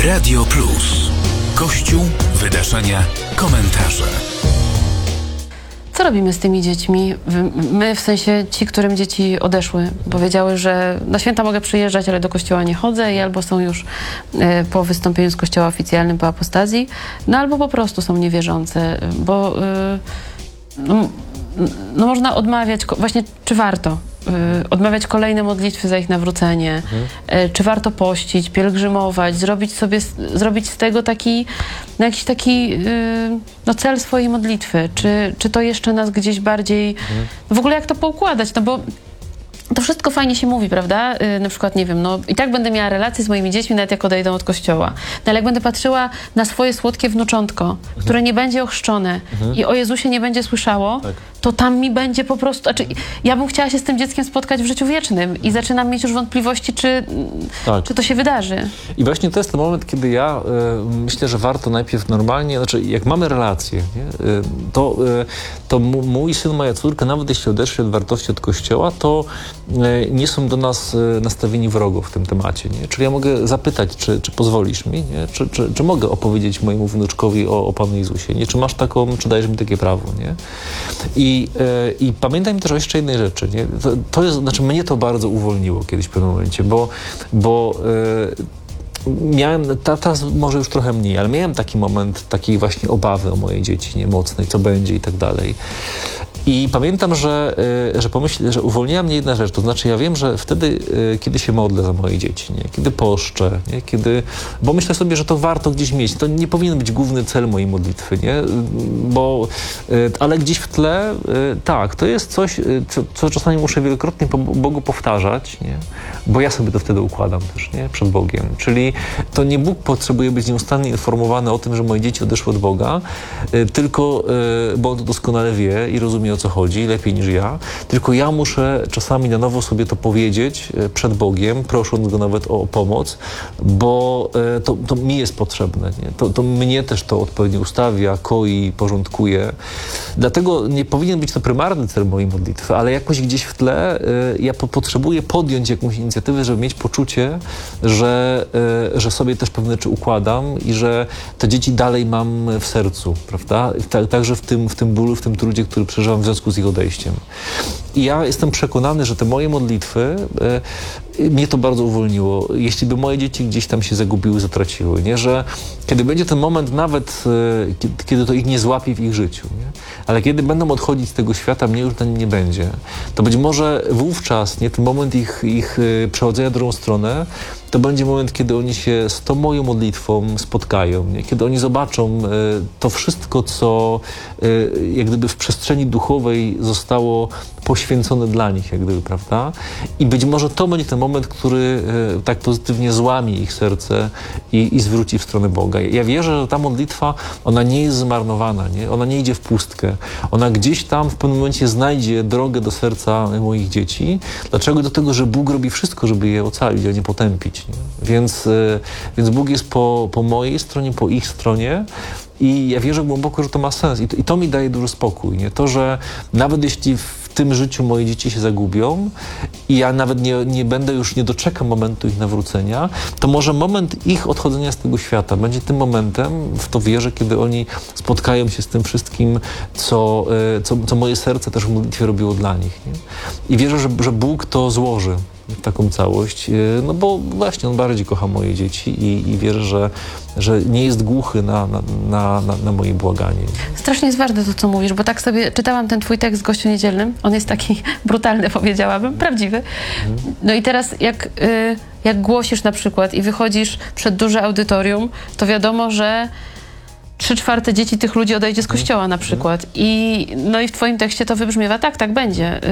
Radio Plus. Kościół, wydarzenia, komentarze. Co robimy z tymi dziećmi? My, w sensie ci, którym dzieci odeszły, powiedziały, że na święta mogę przyjeżdżać, ale do kościoła nie chodzę i albo są już po wystąpieniu z kościoła oficjalnym, po apostazji, no albo po prostu są niewierzące, bo no można odmawiać, właśnie czy warto odmawiać kolejne modlitwy za ich nawrócenie, czy warto pościć, pielgrzymować, zrobić z tego taki, no jakiś taki cel swojej modlitwy, czy to jeszcze nas gdzieś bardziej, w ogóle jak to poukładać, no bo to wszystko fajnie się mówi, prawda? Na przykład, nie wiem, no i tak będę miała relacje z moimi dziećmi, nawet jak odejdą od kościoła. No ale jak będę patrzyła na swoje słodkie wnuczątko, które nie będzie ochrzczone i o Jezusie nie będzie słyszało, to tam mi będzie po prostu... Znaczy, ja bym chciała się z tym dzieckiem spotkać w życiu wiecznym i zaczynam mieć już wątpliwości, czy to się wydarzy. I właśnie to jest ten moment, kiedy ja myślę, że warto najpierw normalnie, znaczy jak mamy relacje, nie? To mój syn, moja córka, nawet jeśli odeszli od wartości od kościoła, to nie są do nas nastawieni wrogo w tym temacie. Nie? Czyli ja mogę zapytać, czy pozwolisz mi, nie? Czy mogę opowiedzieć mojemu wnuczkowi o Panu Jezusie, nie? Czy masz taką, czy dajesz mi takie prawo, nie? I pamiętaj mi też o jeszcze jednej rzeczy, nie? To jest, znaczy mnie to bardzo uwolniło kiedyś w pewnym momencie, bo miałem, teraz może już trochę mniej, ale miałem taki moment takiej właśnie obawy o moje dzieci, nie, mocnej, co będzie i tak dalej. I pamiętam, że uwolniła mnie jedna rzecz, to znaczy ja wiem, że wtedy, kiedy się modlę za moje dzieci, nie? Kiedy poszczę, nie? Bo myślę sobie, że to warto gdzieś mieć. To nie powinien być główny cel mojej modlitwy, nie? Ale gdzieś w tle, tak, to jest coś, co czasami muszę wielokrotnie Bogu powtarzać, nie? Bo ja sobie to wtedy układam też, nie? Przed Bogiem. Czyli to nie Bóg potrzebuje być nieustannie informowany o tym, że moje dzieci odeszły od Boga, tylko, bo on to doskonale wie i rozumie, o co chodzi, lepiej niż ja, tylko ja muszę czasami na nowo sobie to powiedzieć przed Bogiem, prosząc Go nawet o pomoc, bo to mi jest potrzebne. Nie? To mnie też to odpowiednio ustawia, koi, porządkuje. Dlatego nie powinien być to prymarny cel mojej modlitwy, ale jakoś gdzieś w tle ja potrzebuję podjąć jakąś inicjatywę, żeby mieć poczucie, że sobie też pewne rzeczy układam i że te dzieci dalej mam w sercu, prawda? Także w tym bólu, w tym trudzie, który przeżywam w związku z ich odejściem. I ja jestem przekonany, że te moje modlitwy, mnie to bardzo uwolniło. Jeśli by moje dzieci gdzieś tam się zagubiły, zatraciły, nie? Że kiedy będzie ten moment nawet, kiedy to ich nie złapie w ich życiu, nie? Ale kiedy będą odchodzić z tego świata, mnie już na nim nie będzie, to być może wówczas, nie, ten moment ich przechodzenia w drugą stronę, to będzie moment, kiedy oni się z tą moją modlitwą spotkają, nie? Kiedy oni zobaczą to wszystko, co jak gdyby w przestrzeni duchowej zostało poświęcone dla nich, jak gdyby, prawda? I być może to będzie ten moment, który tak pozytywnie złamie ich serce i zwróci w stronę Boga. Ja wierzę, że ta modlitwa, ona nie jest zmarnowana, nie? Ona nie idzie w pustkę. Ona gdzieś tam w pewnym momencie znajdzie drogę do serca moich dzieci. Dlaczego? Dlatego, że Bóg robi wszystko, żeby je ocalić, a nie potępić. Nie? Więc Bóg jest po mojej stronie, po ich stronie. I ja wierzę głęboko, że to ma sens. I to mi daje duży spokój. Nie? To, że nawet jeśli w tym życiu moje dzieci się zagubią i ja nawet nie doczekam momentu ich nawrócenia, to może moment ich odchodzenia z tego świata będzie tym momentem, w to wierzę, kiedy oni spotkają się z tym wszystkim, co moje serce też w modlitwie robiło dla nich. Nie? I wierzę, że Bóg to złoży w taką całość, no bo właśnie On bardziej kocha moje dzieci i wierzę, że nie jest głuchy na moje błaganie. Strasznie jest ważne to, co mówisz, bo tak sobie czytałam ten twój tekst w Gościu Niedzielnym. On jest taki brutalny, powiedziałabym, prawdziwy. No i teraz jak głosisz na przykład i wychodzisz przed duże audytorium, to wiadomo, że 3/4 dzieci tych ludzi odejdzie z kościoła na przykład. No i w twoim tekście to wybrzmiewa, tak będzie.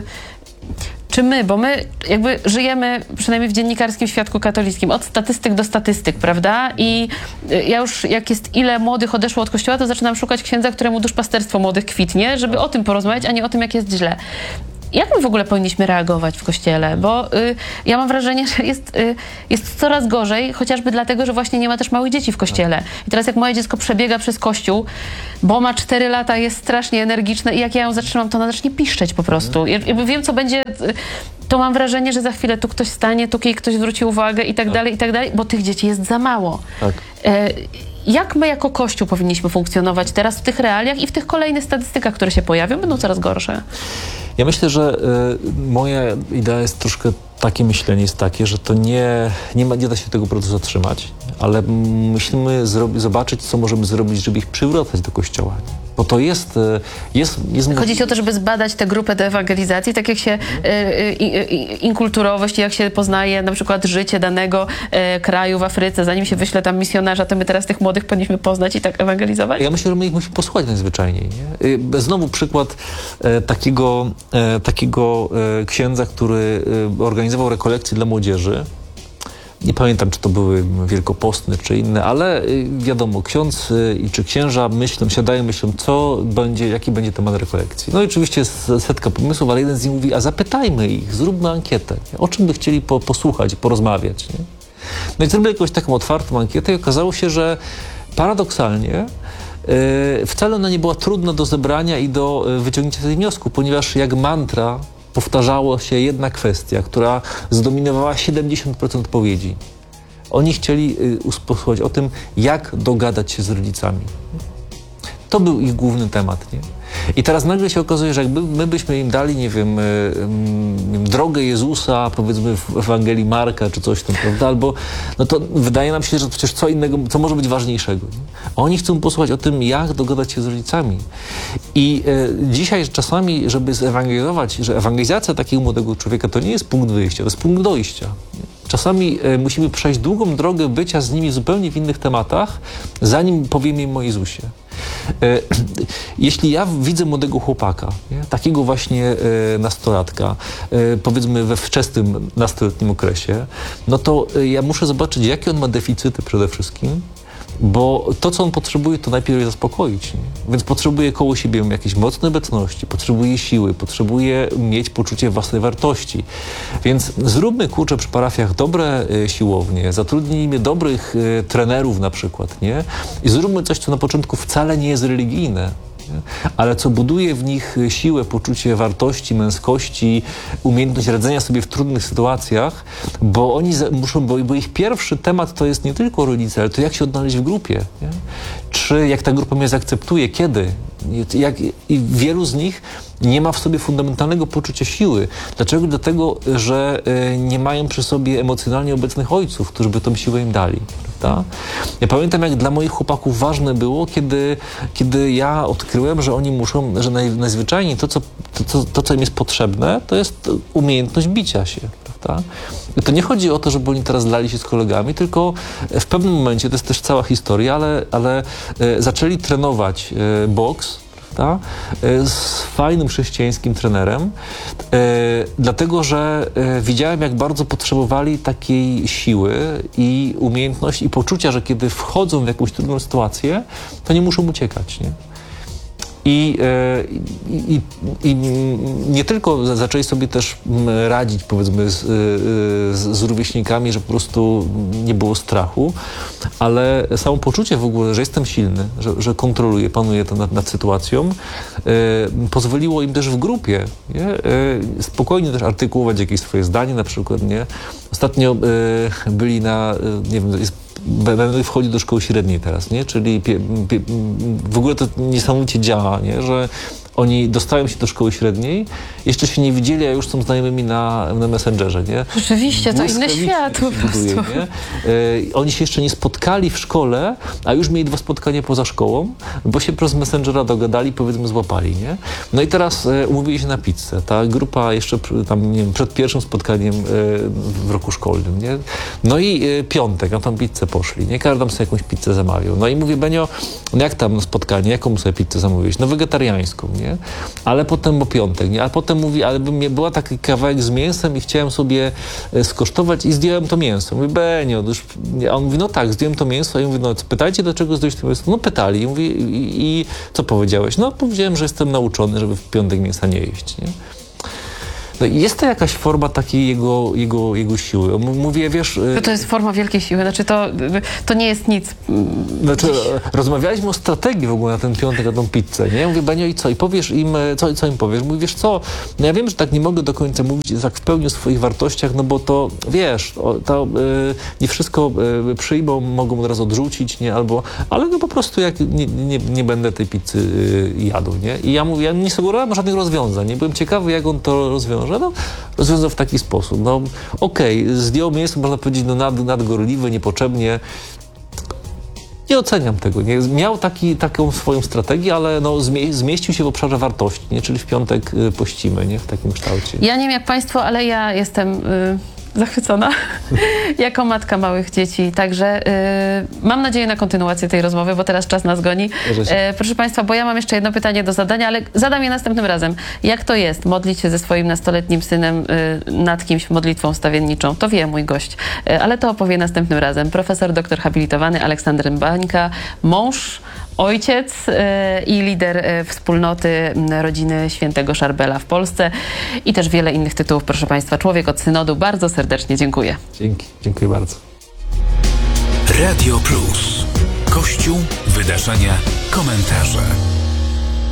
Czy my, bo my jakby żyjemy przynajmniej w dziennikarskim świadku katolickim, od statystyk do statystyk, prawda? I ja już, jak jest ile młodych odeszło od kościoła, to zaczynam szukać księdza, któremu duszpasterstwo młodych kwitnie, żeby o tym porozmawiać, a nie o tym, jak jest źle. Jak my w ogóle powinniśmy reagować w Kościele? Bo ja mam wrażenie, że jest coraz gorzej, chociażby dlatego, że właśnie nie ma też małych dzieci w Kościele. I teraz jak moje dziecko przebiega przez Kościół, bo ma 4 lata, jest strasznie energiczne i jak ja ją zatrzymam, to ona zacznie piszczeć po prostu. Ja wiem, co będzie... to mam wrażenie, że za chwilę tu ktoś stanie, tu ktoś zwróci uwagę i tak dalej, bo tych dzieci jest za mało. Tak. Jak my jako Kościół powinniśmy funkcjonować teraz w tych realiach i w tych kolejnych statystykach, które się pojawią, będą coraz gorsze? Ja myślę, że moja idea jest troszkę takie myślenie jest takie, że to nie da się tego procesu zatrzymać, ale musimy zobaczyć, co możemy zrobić, żeby ich przywracać do Kościoła. Bo to jest... Chodzi ci o to, żeby zbadać tę grupę do ewangelizacji, tak jak się inkulturowość, jak się poznaje na przykład życie danego kraju w Afryce, zanim się wyśle tam misjonarza, to my teraz tych młodych powinniśmy poznać i tak ewangelizować? Ja myślę, że my ich musimy posłuchać najzwyczajniej. Nie? Znowu przykład takiego księdza, który organizował rekolekcje dla młodzieży. Nie pamiętam, czy to były wielkopostne, czy inne, ale wiadomo, ksiądz czy księża myślą, jaki będzie temat rekolekcji. No i oczywiście jest setka pomysłów, ale jeden z nich mówi, a zapytajmy ich, zróbmy ankietę. Nie? O czym by chcieli posłuchać, porozmawiać. Nie? No i zrobili jakąś taką otwartą ankietę i okazało się, że paradoksalnie wcale ona nie była trudna do zebrania i do wyciągnięcia tych wniosków, ponieważ jak mantra powtarzało się jedna kwestia, która zdominowała 70% odpowiedzi. Oni chcieli posłuchać o tym, jak dogadać się z rodzicami. To był ich główny temat, nie? I teraz nagle się okazuje, że jakby my byśmy im dali, nie wiem, drogę Jezusa, powiedzmy w Ewangelii Marka, czy coś tam, prawda? Albo, no to wydaje nam się, że przecież co innego, co może być ważniejszego. Nie? A oni chcą posłuchać o tym, jak dogadać się z rodzicami. I dzisiaj czasami, żeby zewangelizować, że ewangelizacja takiego młodego człowieka to nie jest punkt wyjścia, to jest punkt dojścia. Nie? Czasami musimy przejść długą drogę bycia z nimi zupełnie w innych tematach, zanim powiemy im o Jezusie. Jeśli ja widzę młodego chłopaka, nie? Takiego właśnie nastolatka, powiedzmy we wczesnym nastoletnim okresie, no to ja muszę zobaczyć, jakie on ma deficyty przede wszystkim, bo to, co on potrzebuje, to najpierw je zaspokoić. Nie? Więc potrzebuje koło siebie jakiejś mocnej obecności, potrzebuje siły, potrzebuje mieć poczucie własnej wartości. Więc zróbmy, kurczę, przy parafiach dobre siłownie, zatrudnijmy dobrych trenerów na przykład, nie? I zróbmy coś, co na początku wcale nie jest religijne, nie? Ale co buduje w nich siłę, poczucie wartości, męskości, umiejętność radzenia sobie w trudnych sytuacjach, bo oni muszą, bo ich pierwszy temat to jest nie tylko rodzice, ale to jak się odnaleźć w grupie, nie? Czy jak ta grupa mnie zaakceptuje, kiedy? I wielu z nich nie ma w sobie fundamentalnego poczucia siły. Dlaczego? Dlatego, że nie mają przy sobie emocjonalnie obecnych ojców, którzy by tą siłę im dali. Prawda? Ja pamiętam, jak dla moich chłopaków ważne było, kiedy ja odkryłem, że oni muszą, że najzwyczajniej to, co im jest potrzebne, to jest umiejętność bicia się. Prawda? I to nie chodzi o to, żeby oni teraz lali się z kolegami, tylko w pewnym momencie, to jest też cała historia, ale zaczęli trenować boks, prawda? Z fajnym chrześcijańskim trenerem, dlatego, że widziałem, jak bardzo potrzebowali takiej siły i umiejętności i poczucia, że kiedy wchodzą w jakąś trudną sytuację, to nie muszą uciekać, nie? I nie tylko zaczęli sobie też radzić, powiedzmy, z rówieśnikami, że po prostu nie było strachu, ale samo poczucie w ogóle, że jestem silny, że kontroluję, panuję nad sytuacją, pozwoliło im też w grupie, nie? Spokojnie też artykułować jakieś swoje zdanie na przykład, nie? Ostatnio byli nie wiem, będę wchodził do szkoły średniej teraz, nie? Czyli w ogóle to niesamowicie działa, nie? Że oni dostają się do szkoły średniej, jeszcze się nie widzieli, a już są znajomymi na Messengerze, nie? Rzeczywiście, to inny świat po prostu. Nie? Oni się jeszcze nie spotkali w szkole, a już mieli 2 spotkania poza szkołą, bo się przez Messengera dogadali, powiedzmy, złapali, nie? No i teraz umówili się na pizzę. Ta grupa jeszcze tam, nie wiem, przed pierwszym spotkaniem w roku szkolnym, nie? No i piątek, a tam pizzę poszli, nie? Każdy tam sobie jakąś pizzę zamawiał. No i mówię, Benio, no jak tam spotkanie, jaką sobie pizzę zamówiłeś? No wegetariańską, nie? Ale potem o piątek, nie? A potem mówi, ale była taki kawałek z mięsem i chciałem sobie skosztować i zdjąłem to mięso. Mówi, Benio, a on mówi, no tak, zdjąłem to mięso. A ja mówię, no pytajcie, dlaczego zdjąłeś to mięso? No pytali. Mówi, i co powiedziałeś? No powiedziałem, że jestem nauczony, żeby w piątek mięsa nie jeść, nie? No i jest to jakaś forma takiej jego siły. Mówię, wiesz... To jest forma wielkiej siły, znaczy to nie jest nic. Znaczy, rozmawialiśmy o strategii w ogóle na ten piątek, na tą pizzę, nie? Ja mówię, Benio, i co? I powiesz im, co im powiesz? Mówi, wiesz co, no ja wiem, że tak nie mogę do końca mówić tak w pełni o swoich wartościach, no bo to, wiesz, nie wszystko przyjmą, mogą od razu odrzucić, nie? Ale no po prostu jak nie będę tej pizzy jadł, nie? I ja mówię, ja nie sugerowałem żadnych rozwiązań, nie? Byłem ciekawy, jak on to rozwiąże. No, rozwiązał w taki sposób. No, zdjął mięso, można powiedzieć, nadgorliwe, niepotrzebnie. Nie oceniam tego. Nie? Miał taką swoją strategię, ale no, zmieścił się w obszarze wartości, nie? Czyli w piątek pościmy, nie? W takim kształcie. Ja nie wiem jak państwo, ale ja jestem zachwycona jako matka małych dzieci. Także mam nadzieję na kontynuację tej rozmowy, bo teraz czas nas goni. Proszę państwa, bo ja mam jeszcze jedno pytanie do zadania, ale zadam je następnym razem. Jak to jest modlić się ze swoim nastoletnim synem nad kimś modlitwą wstawienniczą? To wie mój gość, ale to opowie następnym razem. Profesor, doktor habilitowany Aleksander Bańka, mąż, ojciec i lider wspólnoty rodziny Świętego Szarbela w Polsce i też wiele innych tytułów, proszę państwa. Człowiek od synodu. Bardzo serdecznie dziękuję. Dziękuję bardzo. Radio Plus. Kościół, wydarzenia, komentarze.